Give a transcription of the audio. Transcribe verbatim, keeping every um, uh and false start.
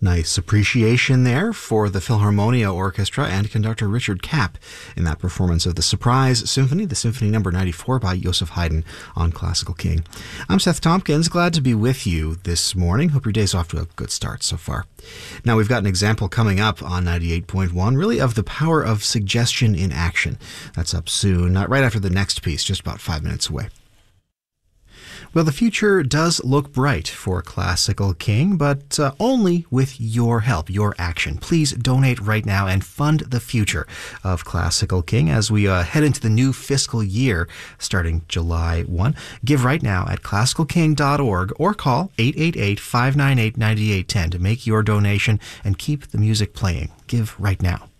Nice appreciation there for the Philharmonia Orchestra and conductor Richard Kapp in that performance of the Surprise Symphony, the Symphony Number ninety-four by Joseph Haydn on Classical King. I'm Seth Tompkins, glad to be with you this morning. Hope your day's off to a good start so far. Now, we've got an example coming up on ninety-eight point one, really of the power of suggestion in action. That's up soon, right after the next piece, just about five minutes away. Well, the future does look bright for Classical King, but uh, only with your help, your action. Please donate right now and fund the future of Classical King as we uh, head into the new fiscal year starting July first. Give right now at classical king dot org or call eight eight eight, five nine eight, nine eight one zero to make your donation and keep the music playing. Give right now.